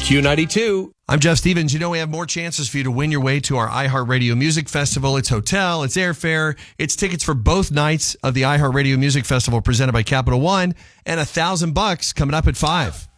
Q92. I'm Jeff Stevens. You know, we have more chances for you to win your way to our iHeartRadio Music Festival. It's hotel, it's airfare, it's tickets for both nights of the iHeartRadio Music Festival presented by Capital One, and $1,000 coming up at 5.